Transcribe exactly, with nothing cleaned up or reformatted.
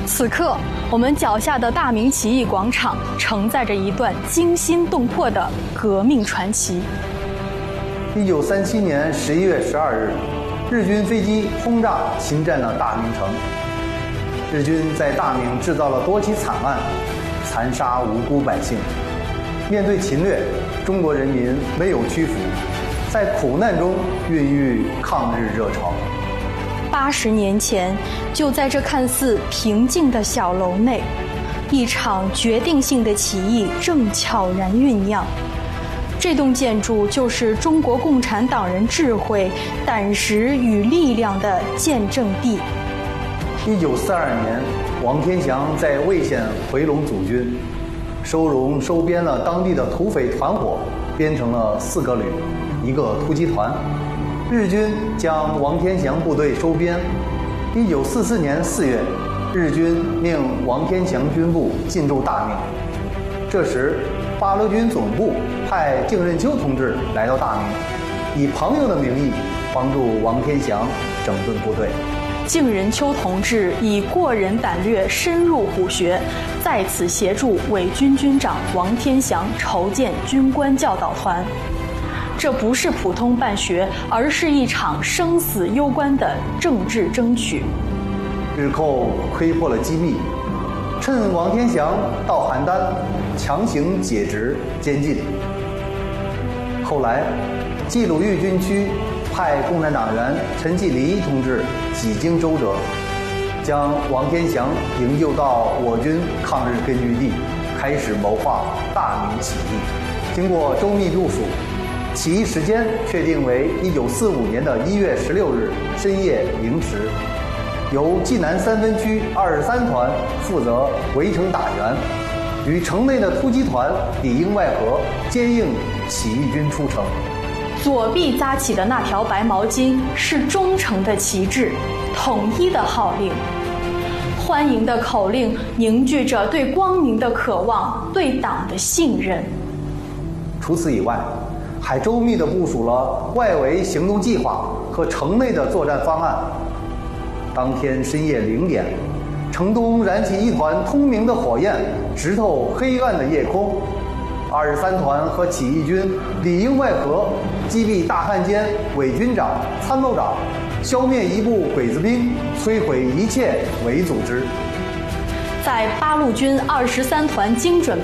此刻，我们脚下的大明起义广场承载着一段惊心动魄的革命传奇。 一九三七年十一月十二日，日军飞机轰炸侵占了大明城。日军在大明制造了多起惨案，残杀无辜百姓。面对侵略，中国人民没有屈服，在苦难中孕育抗日热潮。 八十年前，就在这看似平静的小楼内，一场决定性的起义正悄然酝酿。这栋建筑就是中国共产党人智慧、胆识与力量的见证地。 一九四二年，王天祥在魏县回笼组军，收容收编了当地的土匪团伙，编成了四个旅，一个突击团。日军将王天祥部队收编。一九四四年四月，日军命王天祥军部进驻大明。这时，八路军总部派敬任秋同志来到大明，以朋友的名义帮助王天祥整顿部队。 敬任秋同志以过人胆略深入虎穴，在此协助伪军军长王天祥筹建军官教导团。这不是普通办学，而是一场生死攸关的政治争取。 日寇窥破了机密，趁王天祥到邯郸，强行解职监禁。后来，冀鲁豫军区派共产党员陈继黎同志几经周折，将王天祥营救到我军抗日根据地，开始谋划大明起义。经过周密部署，起义时间确定为一九四五年的一月十六日深夜零时，由济南三分区二十三团负责围城打援，与城内的突击团里应外合，接应起义军出城。 左臂扎起的那条白毛巾是忠诚的旗帜，统一的号令。欢迎的口令凝聚着对光明的渴望，对党的信任。 除此以外，还周密地部署了外围行动计划和城内的作战方案。当天深夜零点，城东燃起一团通明的火焰，直透黑暗的夜空。二十三团和起义军里应外合，击毙大汉奸、伪军长、参谋长，消灭一部鬼子兵，摧毁一切伪组织。 在八路军二十三团精准